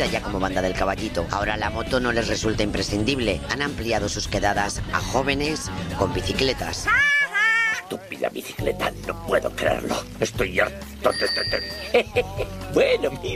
ya como Banda del Caballito. Ahora la moto no les resulta imprescindible. Han ampliado sus quedadas a jóvenes con bicicletas. Estúpida bicicleta, no puedo creerlo. Estoy harto de... Bueno, mira.